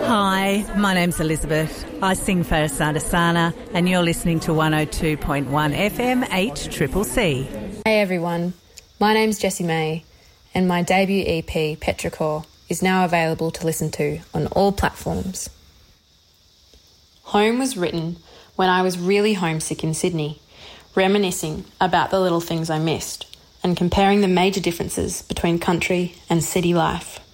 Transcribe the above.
Hi, my name's Elizabeth. I sing for Asana and you're listening to 102.1 FM HCCC. Hey everyone, my name's Jessie May and my debut EP, Petrichor, is now available to listen to on all platforms. Home was written when I was really homesick in Sydney, reminiscing about the little things I missed and comparing the major differences between country and city life.